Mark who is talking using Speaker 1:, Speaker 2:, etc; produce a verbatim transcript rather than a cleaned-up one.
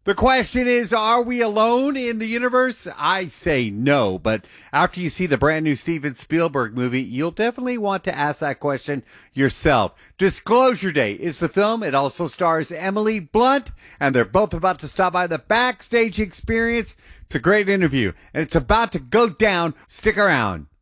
Speaker 1: The question is, are we alone in the universe? I say no, but after you see the brand new Steven Spielberg movie, you'll definitely want to ask that question yourself. Disclosure Day is the film. It also stars Emily Blunt, and they're both about to stop by the Backstage Experience. It's a great interview, and it's about to go down. Stick around.